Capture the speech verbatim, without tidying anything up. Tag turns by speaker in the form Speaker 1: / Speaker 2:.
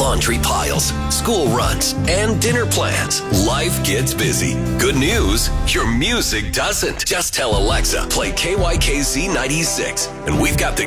Speaker 1: laundry piles, school runs, and dinner plans. Life gets busy. Good news, your music doesn't. Just tell Alexa, play K Y K Z ninety-six, and we've got the